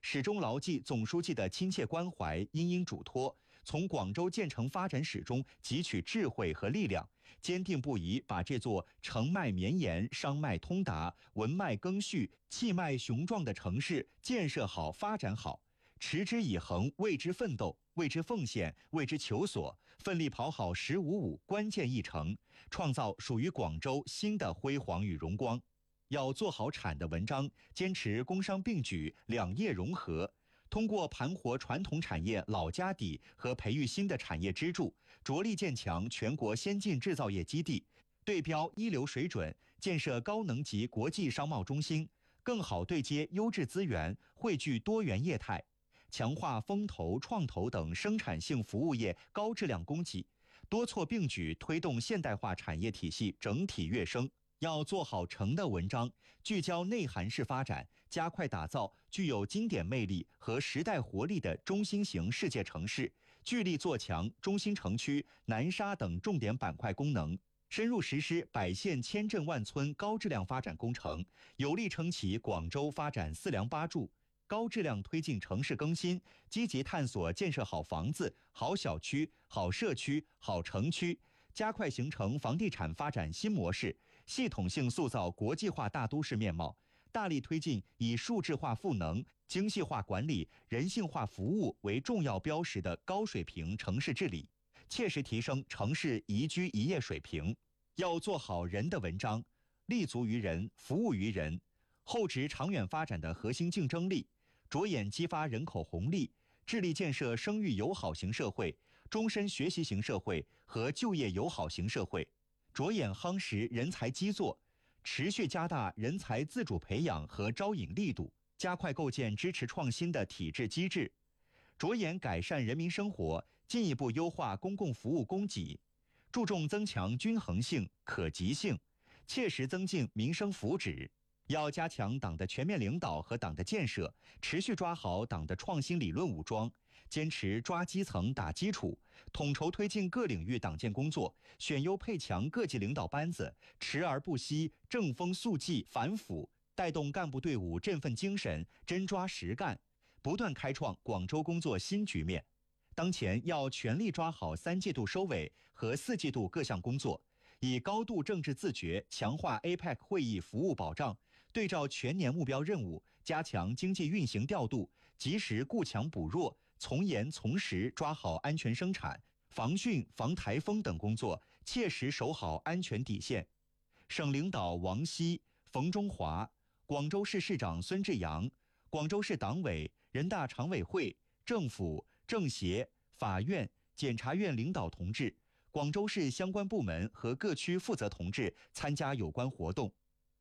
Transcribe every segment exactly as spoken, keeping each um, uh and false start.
始终牢记总书记的亲切关怀、殷殷嘱托，从广州建成发展史中汲取智慧和力量，坚定不移把这座城脉绵延、商脉通达、文脉更续、气脉雄壮的城市建设好、发展好，持之以恒，为之奋斗，为之奉献，为之求索，奋力跑好“十五五”关键一程，创造属于广州新的辉煌与荣光。要做好产的文章，坚持工商并举、两业融合，通过盘活传统产业老家底和培育新的产业支柱，着力建强全国先进制造业基地，对标一流水准，建设高能级国际商贸中心，更好对接优质资源，汇聚多元业态，强化风投、创投等生产性服务业高质量供给，多措并举推动现代化产业体系整体跃升。要做好成的文章，聚焦内涵式发展，加快打造具有经典魅力和时代活力的中心型世界城市，聚力做强中心城区、南沙等重点板块功能，深入实施百县千镇万村高质量发展工程，有力撑起广州发展四梁八柱，高质量推进城市更新，积极探索建设好房子、好小区、好社区、好城区，加快形成房地产发展新模式，系统性塑造国际化大都市面貌，大力推进以数字化赋能、精细化管理、人性化服务为重要标识的高水平城市治理，切实提升城市宜居宜业水平。要做好人的文章，立足于人，服务于人，厚植长远发展的核心竞争力，着眼激发人口红利，致力建设生育友好型社会、终身学习型社会和就业友好型社会，着眼夯实人才基座，持续加大人才自主培养和招引力度，加快构建支持创新的体制机制，着眼改善人民生活，进一步优化公共服务供给，注重增强均衡性、可及性，切实增进民生福祉。要加强党的全面领导和党的建设，持续抓好党的创新理论武装，坚持抓基层打基础，统筹推进各领域党建工作，选优配强各级领导班子，持而不息，正风肃纪反腐，带动干部队伍振奋精神，真抓实干，不断开创广州工作新局面。当前要全力抓好三季度收尾和四季度各项工作，以高度政治自觉强化 A P E C 会议服务保障，对照全年目标任务，加强经济运行调度，及时固强补弱，从严从实抓好安全生产、防汛、防台风等工作，切实守好安全底线。省领导王希、冯中华，广州市市长孙志阳，广州市党委、人大常委会、政府、政协、法院、检察院领导同志，广州市相关部门和各区负责同志参加有关活动。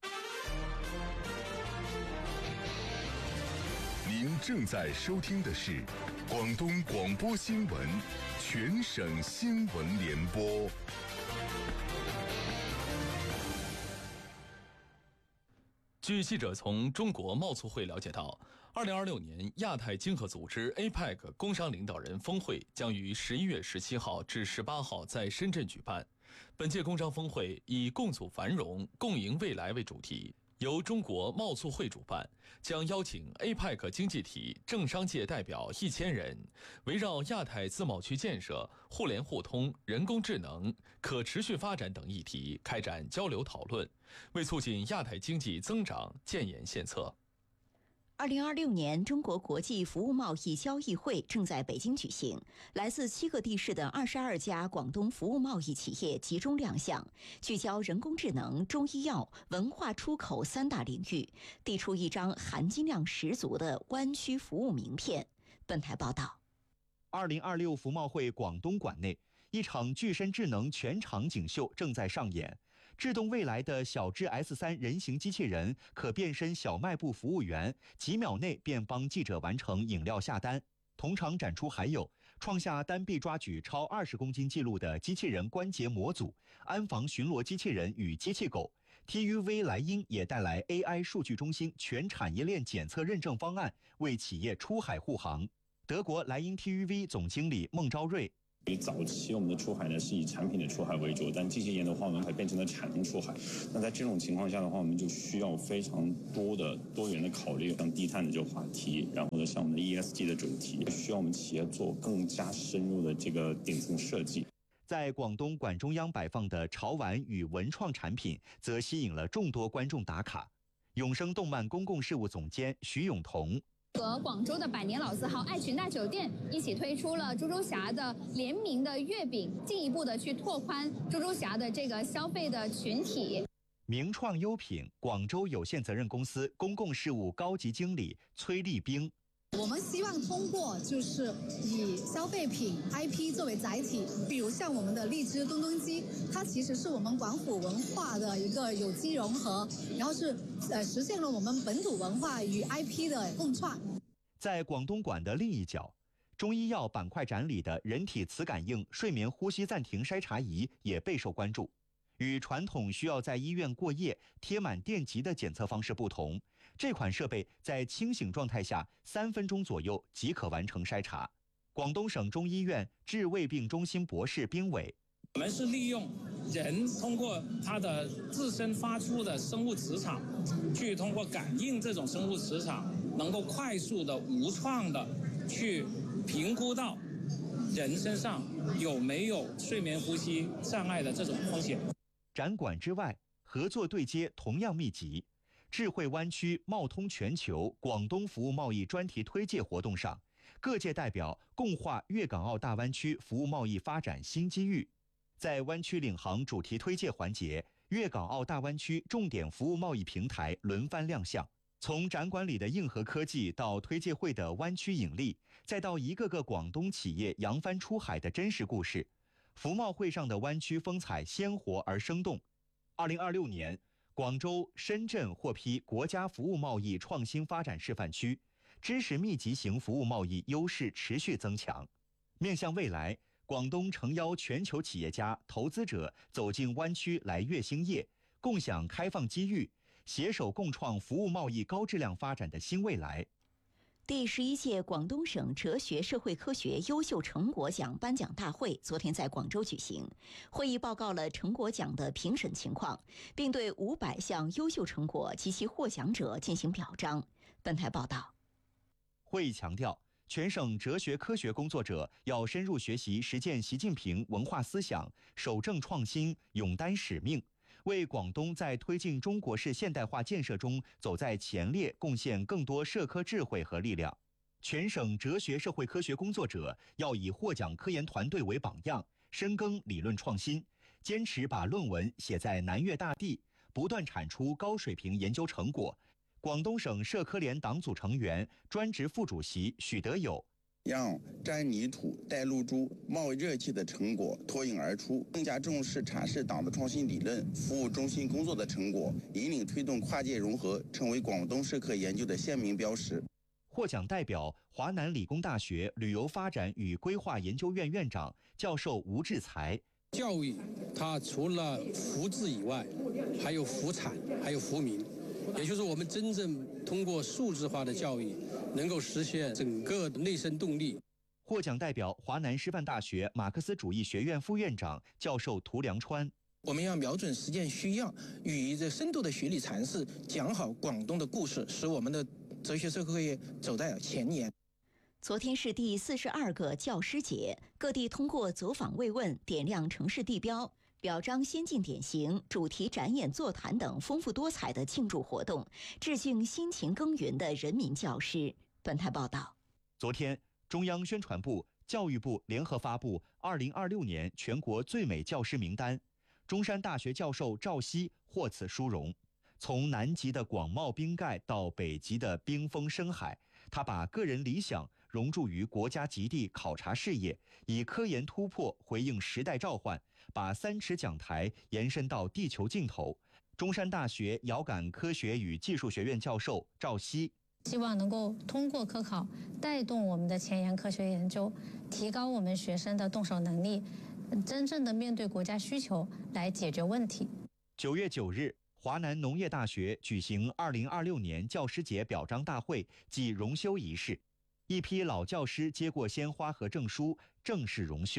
您正在收听的是广东广播新闻全省新闻联播。 据记者从中国贸促会了解到，二零二六年亚太经合组织 A P E C 工商领导人峰会将于十一月十七号至十八号在深圳举办。本届工商峰会以共组繁荣、共赢未来为主题，由中国贸促会主办，将邀请 A P E C 经济体政商界代表一千人，围绕亚太自贸区建设、互联互通、人工智能、可持续发展等议题开展交流讨论，为促进亚太经济增长建言献策。 二零二六年中国国际服务贸易交易会正在北京举行，来自七个地市的二十二家广东服务贸易企业集中亮相，聚焦人工智能、中医药、文化出口三大领域，递出一张含金量十足的湾区服务名片。本台报道。 二零二六服贸会广东馆内，一场具身智能全场景秀正在上演。智动未来的小智 S 三 人形机器人可变身小卖部服务员，几秒内便帮记者完成饮料下单。同场展出还有创下单臂抓举超二十公斤纪录的机器人关节模组、安防巡逻机器人与机器狗。T U V 莱茵也带来 A I 数据中心全产业链检测认证方案，为企业出海护航。德国莱茵 T U V 总经理孟昭瑞早期我们的出海呢是以产品的出海为主，但近些年的话，我们还变成了产能出海。那在这种情况下的话，我们就需要非常多的多元的考虑，像低碳的这个话题，然后呢，像我们的 E S G 的主题，需要我们企业做更加深入的这个顶层设计。 在广东馆中央摆放的潮玩与文创产品，则吸引了众多观众打卡。永生动漫公共事务总监徐永彤。 和广州的百年老字号爱群大酒店一起推出了猪洲峡的联名的月饼，进一步的去拓宽猪洲峡的这个消费的群体。 名创优品广州有限责任公司公共事务高级经理崔立兵。 我们希望通过就是以消费品 I P 作为载体，比如像我们的荔枝咚咚鸡，它其实是我们广府文化的一个有机融合，然后是呃实现了我们本土文化与 I P 的共创。 在广东馆的另一角，中医药板块展里的人体磁感应睡眠呼吸暂停筛查仪也备受关注。与传统需要在医院过夜贴满电极的检测方式不同，这款设备在清醒状态下三分钟左右即可完成筛查。广东省中医院治胃病中心博士丁伟， 我们是利用人通过他的自身发出的生物磁场，去通过感应这种生物磁场，能够快速的无创的去评估到人身上有没有睡眠呼吸障碍的这种风险。 展馆之外，合作对接同样密集。智慧湾区贸通全球广东服务贸易专题推介活动上，各界代表共话粤港澳大湾区服务贸易发展新机遇。在湾区领航主题推介环节，粤港澳大湾区重点服务贸易平台轮番亮相。从展馆里的硬核科技到推介会的湾区引力，再到一个个广东企业扬帆出海的真实故事，服贸会上的湾区风采鲜活而生动。二零二六年，广州、深圳获批国家服务贸易创新发展示范区，知识密集型服务贸易优势持续增强。面向未来，广东诚邀全球企业家、投资者走进湾区来粤兴业，共享开放机遇，携手共创服务贸易高质量发展的新未来。 第十一届广东省哲学社会科学优秀成果奖颁奖大会昨天在广州举行，会议报告了成果奖的评审情况，并对五百项优秀成果及其获奖者进行表彰。本台报道。 会议强调，全省哲学科学工作者要深入学习实践习近平文化思想，守正创新，勇担使命，为广东在推进中国式现代化建设中走在前列贡献更多社科智慧和力量。全省哲学社会科学工作者要以获奖科研团队为榜样，深耕理论创新，坚持把论文写在南粤大地，不断产出高水平研究成果。广东省社科联党组成员、专职副主席许德友， 让沾泥土、带露珠、冒热气的成果脱颖而出，更加重视阐释党的创新理论、服务中心工作的成果，引领推动跨界融合，成为广东社科研究的鲜明标识。 获奖代表华南理工大学旅游发展与规划研究院院长、教授吴志才。 教育它除了福祉以外，还有福产，还有福民，也就是我们真正通过数字化的教育，能够实现整个内生动力。 获奖代表华南师范大学马克思主义学院副院长、教授涂良川。 我们要瞄准实践需要，与这深度的学理阐释，讲好广东的故事，使我们的哲学社科业走在前沿。 昨天是第四十二个教师节，各地通过走访慰问、点亮城市地标、表彰先进典型、主题展演座谈等丰富多彩的庆祝活动，致敬辛勤耕耘的人民教师。本台报道。 昨天，中央宣传部、教育部联合发布二零二六年全国最美教师名单，中山大学教授赵希获此殊荣。从南极的广袤冰盖到北极的冰封深海，他把个人理想融入于国家极地考察事业，以科研突破回应时代召唤，把三尺讲台延伸到地球尽头。中山大学遥感科学与技术学院教授赵希， 希望能够通过科考带动我们的前沿科学研究，提高我们学生的动手能力，真正的面对国家需求来解决问题。 九月九日，华南农业大学举行二零二六年教师节表彰大会暨荣休仪式，一批老教师接过鲜花和证书，正式荣休。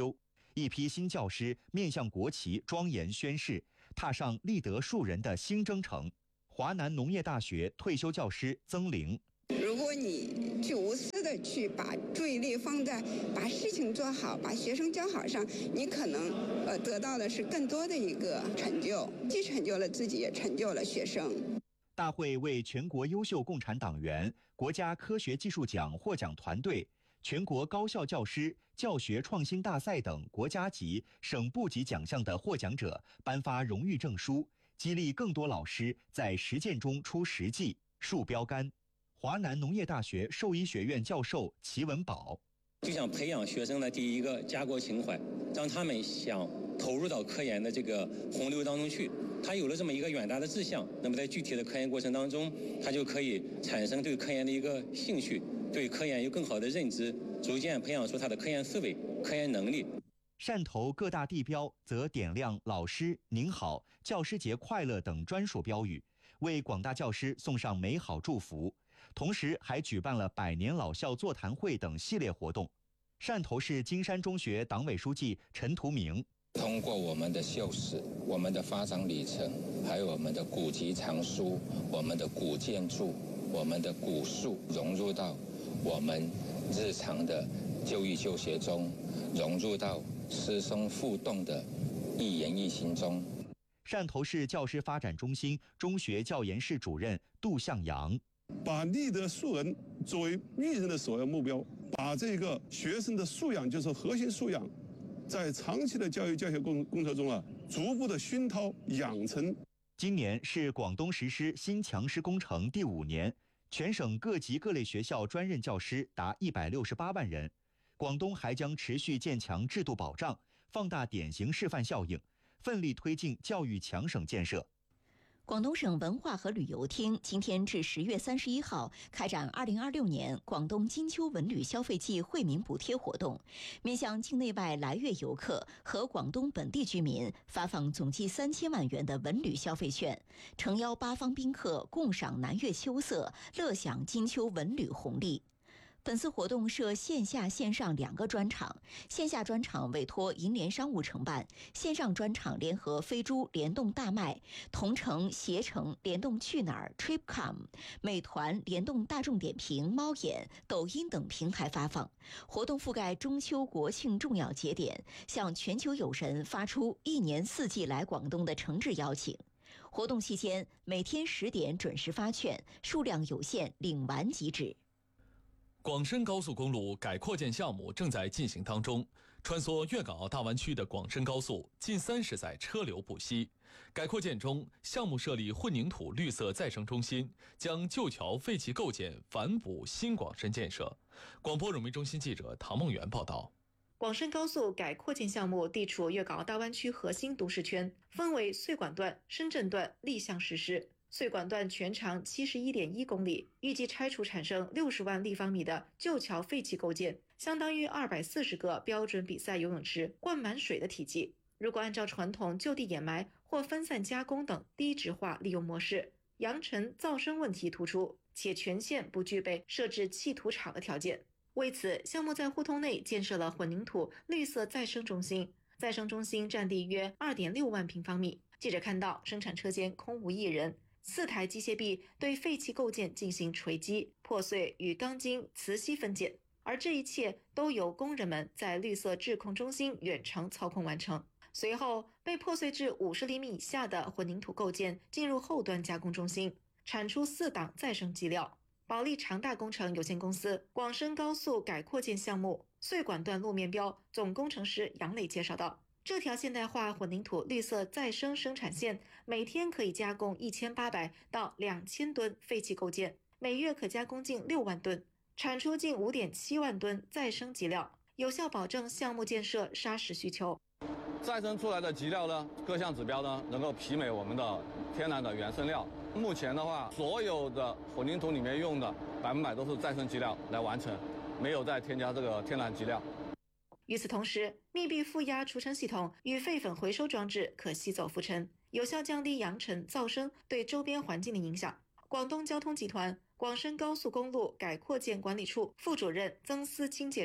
一批新教师面向国旗庄严宣誓，踏上立德树人的新征程。华南农业大学退休教师曾玲： 如果你去无私的去把注意力放在把事情做好、把学生教好上，你可能呃得到的是更多的一个成就，既成就了自己，也成就了学生。 大会为全国优秀共产党员、国家科学技术奖获奖团队、全国高校教师教学创新大赛等国家级、省部级奖项的获奖者颁发荣誉证书，激励更多老师在实践中出实际、树标杆。华南农业大学兽医学院教授齐文宝： 就想培养学生的第一个家国情怀，让他们想投入到科研的这个洪流当中去。他有了这么一个远大的志向，那么在具体的科研过程当中，他就可以产生对科研的一个兴趣，对科研有更好的认知，逐渐培养出他的科研思维、科研能力。 汕头各大地标则点亮老师您好、教师节快乐等专属标语，为广大教师送上美好祝福。同时还举办了百年老校座谈会等系列活动。汕头市金山中学党委书记陈图明： 通过我们的校史、我们的发展里程，还有我们的古籍藏书、我们的古建筑、我们的古树，融入到我们日常的就医就学中，融入到师生互动的一言一行中。 汕头市教师发展中心中学教研室主任杜向阳： 把立德树人作为育人的首要目标，把这个学生的素养，就是核心素养，在长期的教育教学工工作中啊，逐步的熏陶养成。 今年是广东实施新强师工程第五年，全省各级各类学校专任教师达一百六十八万人。广东还将持续建强制度保障，放大典型示范效应，奋力推进教育强省建设。 广东省文化和旅游厅今天至十月三十一号开展二零二六年广东金秋文旅消费季惠民补贴活动，面向境内外来粤游客和广东本地居民发放总计三千万元的文旅消费券，诚邀八方宾客共赏南粤秋色，乐享金秋文旅红利。本次活动设线下线上两个专场，线下专场委托银联商务承办，线上专场联合飞猪联动大麦、同城携程联动去哪儿 Tripcom、美团联动大众点评、猫眼、抖音等平台发放。活动覆盖中秋国庆重要节点，向全球友人发出一年四季来广东的诚挚邀请。活动期间每天十点准时发券，数量有限，领完即止。 广深高速公路改扩建项目正在进行当中，穿梭粤港澳大湾区的广深高速近三十载车流不息。改扩建中，项目设立混凝土绿色再生中心，将旧桥废弃构件反哺新广深建设。广播融媒中心记者唐梦圆报道。 广深高速改扩建项目地处粤港澳大湾区核心都市圈，分为穗莞段、深圳段立项实施。穗莞段全长 七十一点一公里，预计拆除产生六十万立方米的旧桥废弃构件，相当于二百四十个标准比赛游泳池灌满水的体积。如果按照传统就地掩埋或分散加工等低质化利用模式，扬尘噪声问题突出，且全线不具备设置弃土场的条件。为此，项目在胡同内建设了混凝土绿色再生中心，再生中心占地约 二点六万平方米。记者看到生产车间空无一人，四台机械臂对废弃构件进行锤击、破碎与钢筋、磁吸分解，而这一切都由工人们在绿色质控中心远程操控完成。随后，被破碎至五十厘米以下的混凝土构件进入后端加工中心，产出四档再生基料。保利长大工程有限公司广深高速改扩建项目穗莞段路面标总工程师杨磊介绍道，这条现代化混凝土绿色再生生产线每天可以加工一千八百到两千吨废弃构件，每月可加工近六万吨，产出近 五点七万吨再生基料，有效保证项目建设砂石需求。 再生出来的基料呢，各项指标呢能够媲美我们的天然的原生料。目前的话，所有的混凝土里面用的百分百都是再生基料来完成，没有再添加这个天然基料。 与此同时，密闭负压除尘系统与废粉回收装置可吸走浮尘，有效降低扬尘、噪声对周边环境的影响。广东交通集团广深高速公路改扩建管理处副主任曾思清介绍，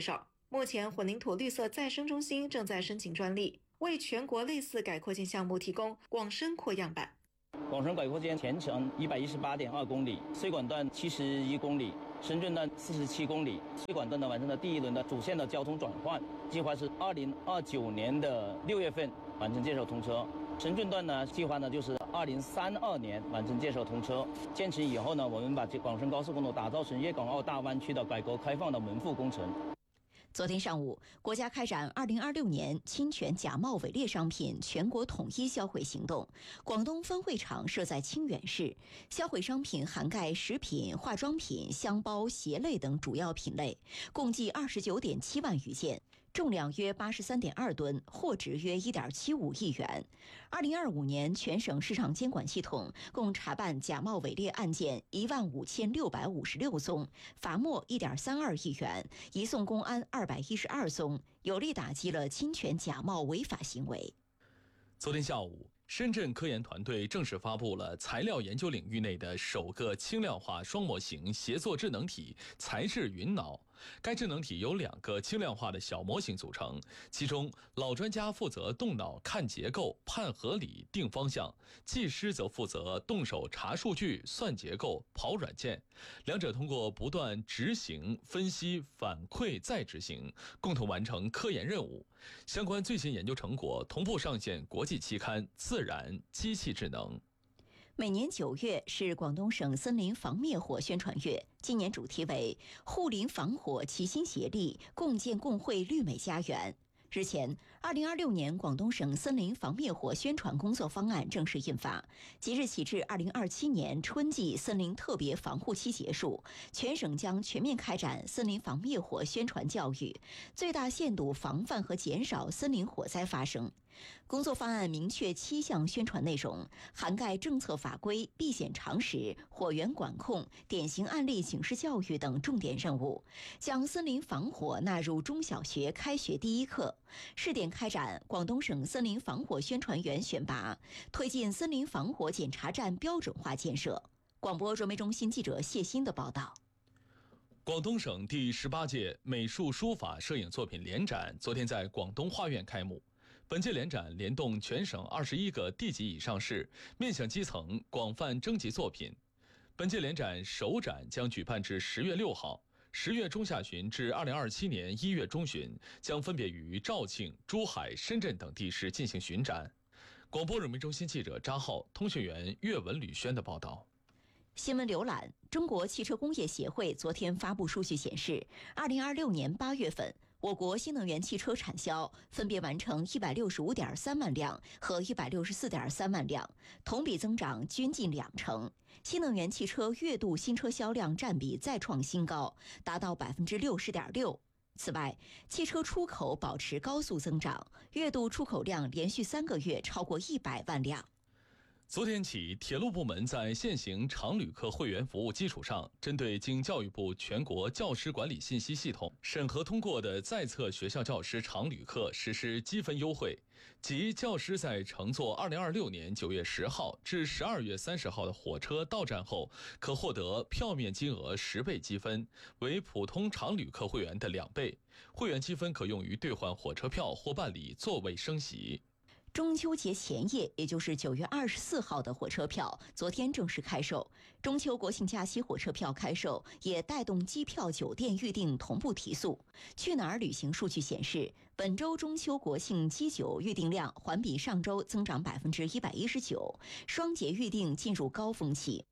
目前，混凝土绿色再生中心正在申请专利，为全国类似改扩建项目提供广深扩样板。 广深改扩建全长一百一十八点二公里，绥管段七十一公里，深圳段四十七公里。绥管段呢完成了第一轮的主线的交通转换，计划是二零二九年的六月份完成建设通车。深圳段呢，计划呢就是二零三二年完成建设通车。建成以后呢，我们把这广深高速公路打造成粤港澳大湾区的改革开放的门户工程。 昨天上午，国家开展二零二六年侵权假冒伪劣商品全国统一销毁行动。广东分会场设在清远市，销毁商品涵盖食品、化妆品、箱包、鞋类等主要品类，共计二十九点七万余件。重量约八十三点二吨，货值约一点七五亿元。二零二五年，全省市场监管系统共查办假冒伪劣案件一万五千六百五十六宗，罚没一点三二亿元，移送公安二百一十二宗，有力打击了侵权假冒违法行为。 昨天下午，深圳科研团队正式发布了材料研究领域内的首个轻量化双模型协作智能体——材智云脑。该智能体由两个轻量化的小模型组成，其中老专家负责动脑看结构、判合理、定方向，技师则负责动手查数据、算结构、跑软件。两者通过不断执行、分析、反馈再执行，共同完成科研任务。相关最新研究成果同步上线国际期刊《自然机器智能》。 每年九月是广东省森林防灭火宣传月，今年主题为“护林防火，齐心协力，共建共惠绿美家园”。日前，二零二六年广东省森林防灭火宣传工作方案正式印发。即日起至二零二七年春季森林特别防护期结束，全省将全面开展森林防灭火宣传教育，最大限度防范和减少森林火灾发生。工作方案明确七项宣传内容，涵盖政策法规、避险常识、火源管控、典型案例警示教育等重点任务，将森林防火纳入中小学开学第一课。试点开展广东省森林防火宣传员选拔，推进森林防火检查站标准化建设。广播传媒中心记者谢鑫的报道。 广东省第十八届美术书法摄影作品联展昨天在广东画院开幕。本届联展联动全省二十一个地级以上市，面向基层，广泛征集作品。本届联展首展将举办至十月六号，十月中下旬至二零二七年一月中旬将分别于肇庆、珠海、深圳等地市进行巡展。广播人民中心记者扎浩、通讯员岳文吕轩的报道。 新闻浏览：中国汽车工业协会昨天发布数据显示，二零二六年八月份，我国新能源汽车产销分别完成一百六十五点三万辆和一百六十四点三万辆，同比增长均近两成。新能源汽车月度新车销量占比再创新高，达到百分之六十点六。此外，汽车出口保持高速增长，月度出口量连续三个月超过一百万辆。 昨天起，铁路部门在现行常旅客会员服务基础上，针对经教育部全国教师管理信息系统审核通过的在册学校教师常旅客实施积分优惠，即教师在乘坐二零二六年九月十号至十二月三十号的火车到站后，可获得票面金额十倍积分，为普通常旅客会员的两倍。会员积分可用于兑换火车票或办理座位升席。 中秋节前夜，也就是九月二十四号的火车票，昨天正式开售。中秋国庆假期火车票开售，也带动机票、酒店预订同步提速。去哪儿旅行数据显示，本周中秋国庆机酒预订量环比上周增长百分之一百一十九，双节预订进入高峰期。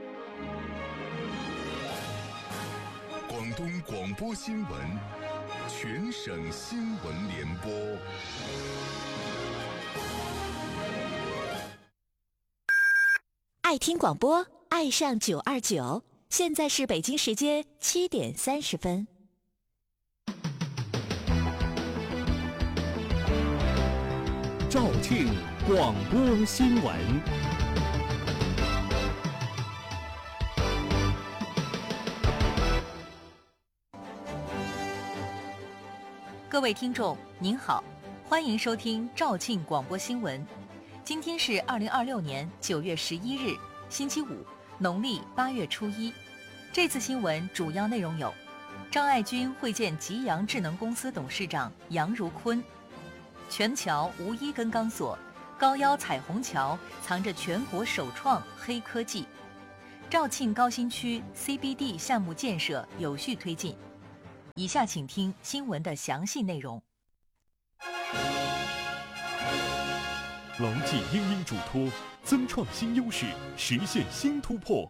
广东广播新闻，全省新闻联播。 爱听广播，爱上九二九。现在是北京时间七点三十分。 肇庆广播新闻。 各位听众您好，欢迎收听肇庆广播新闻。今天是二零二六年九月十一日，星期五，农历八月初一。这次新闻主要内容有： 张爱军会见吉阳智能公司董事长杨如坤。全桥无一根钢索，高腰彩虹桥藏着全国首创黑科技。肇庆高新区 C B D 项目建设有序推进。以下请听新闻的详细内容。 牢记英英嘱托，增创新优势，实现新突破。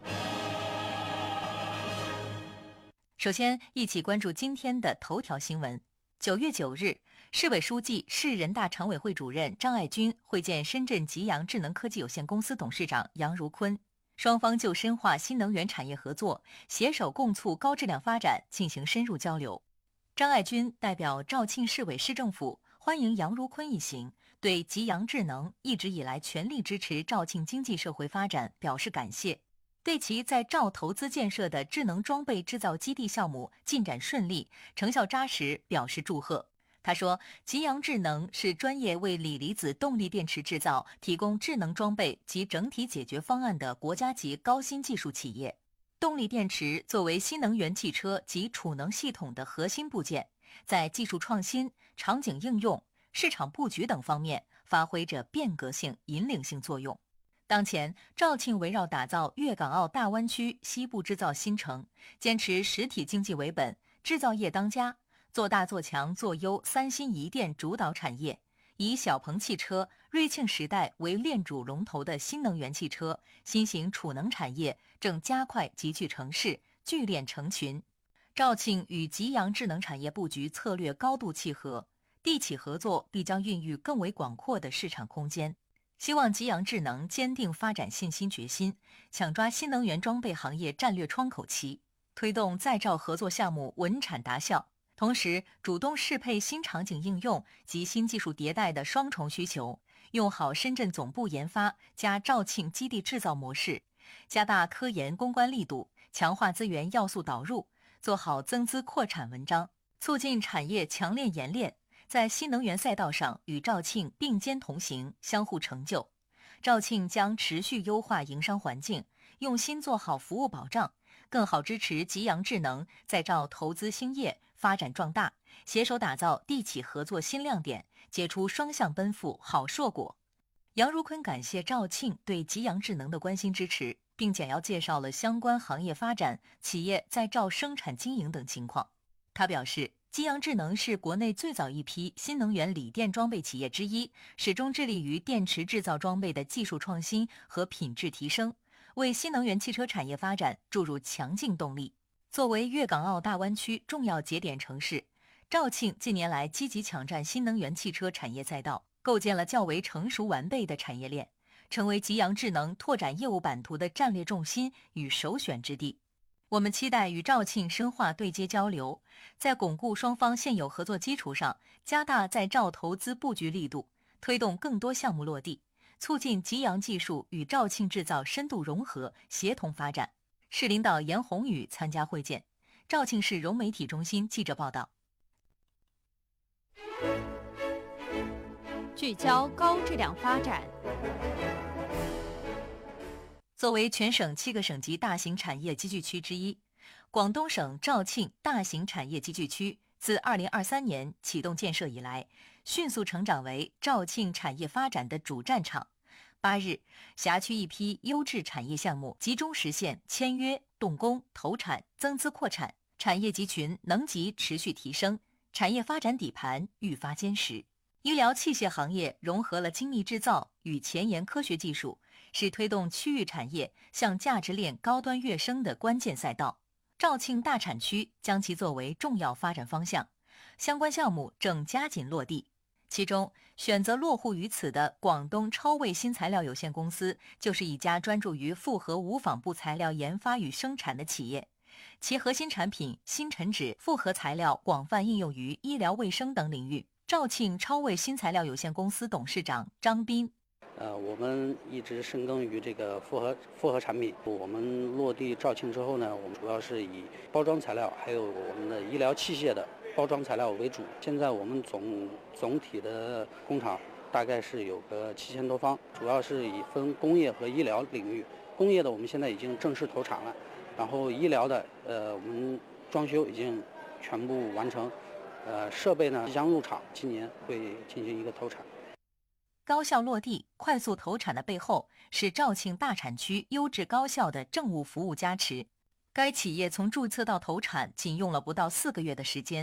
首先，一起关注今天的头条新闻。九月九日，市委书记、市人大常委会主任张爱军会见深圳吉阳智能科技有限公司董事长杨如坤，双方就深化新能源产业合作、携手共促高质量发展进行深入交流。张爱军代表肇庆市委市政府欢迎杨如坤一行，对吉阳智能一直以来全力支持肇庆经济社会发展表示感谢，对其在肇投资建设的智能装备制造基地项目进展顺利、成效扎实表示祝贺。他说，吉阳智能是专业为锂离子动力电池制造提供智能装备及整体解决方案的国家级高新技术企业。动力电池作为新能源汽车及储能系统的核心部件，在技术创新、场景应用、市场布局等方面发挥着变革性、引领性作用。当前，肇庆围绕打造粤港澳大湾区西部制造新城，坚持实体经济为本，制造业当家，做大做强做优三新一电主导产业，以小鹏汽车、瑞庆时代为链主龙头的新能源汽车、新型储能产业正加快集聚成市，聚链成群。肇庆与吉阳智能产业布局策略高度契合，地企合作必将孕育更为广阔的市场空间。希望吉阳智能坚定发展信心决心，抢抓新能源装备行业战略窗口期，推动在肇合作项目稳产达效，同时主动适配新场景应用及新技术迭代的双重需求，用好深圳总部研发加肇庆基地制造模式，加大科研攻关力度，强化资源要素导入，做好增资扩产文章，促进产业强链研链，在新能源赛道上与肇庆并肩同行，相互成就。肇庆将持续优化营商环境，用心做好服务保障，更好支持吉阳智能在肇投资兴业、发展壮大，携手打造地企合作新亮点，结出双向奔赴好硕果。杨如坤感谢肇庆对吉阳智能的关心支持，并简要介绍了相关行业发展、企业在肇生产经营等情况。他表示，吉阳智能是国内最早一批新能源锂电装备企业之一，始终致力于电池制造装备的技术创新和品质提升，为新能源汽车产业发展注入强劲动力。作为粤港澳大湾区重要节点城市，肇庆近年来积极抢占新能源汽车产业赛道，构建了较为成熟完备的产业链，成为吉阳智能拓展业务版图的战略重心与首选之地。我们期待与肇庆深化对接交流，在巩固双方现有合作基础上，加大在肇投资布局力度，推动更多项目落地，促进吉阳技术与肇庆制造深度融合、协同发展。市领导严宏宇参加会见。肇庆市融媒体中心记者报道。 聚焦高质量发展。 作为全省七个省级大型产业集聚区之一，广东省肇庆大型产业集聚区自二零二三年启动建设以来，迅速成长为肇庆产业发展的主战场。八日，辖区一批优质产业项目集中实现签约、动工、投产、增资扩产，产业集群能级持续提升，产业发展底盘愈发坚实。医疗器械行业融合了精密制造与前沿科学技术，是推动区域产业向价值链高端跃升的关键赛道。肇庆大产区将其作为重要发展方向，相关项目正加紧落地。其中，选择落户于此的广东超卫新材料有限公司就是一家专注于复合无纺布材料研发与生产的企业，其核心产品新尘纸复合材料广泛应用于医疗卫生等领域。肇庆超卫新材料有限公司董事长张斌。 呃，我们一直深耕于这个复合复合产品。我们落地肇庆之后呢，我们主要是以包装材料还有我们的医疗器械的包装材料为主。现在我们总总体的工厂大概是有个七千多方，主要是以分工业和医疗领域。工业的我们现在已经正式投产了，然后医疗的呃我们装修已经全部完成，呃，设备呢即将入场，今年会进行一个投产。 高效落地、快速投产的背后，是肇庆大产区优质高效的政务服务加持。该企业从注册到投产仅用了不到四个月的时间。